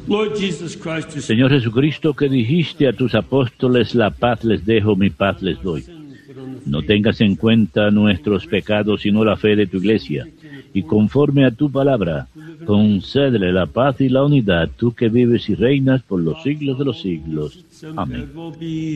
Señor Jesucristo, que dijiste a tus apóstoles, la paz les dejo, mi paz les doy. No tengas en cuenta nuestros pecados, sino la fe de tu iglesia. Y conforme a tu palabra, concédele la paz y la unidad, tú que vives y reinas por los siglos de los siglos. Amén.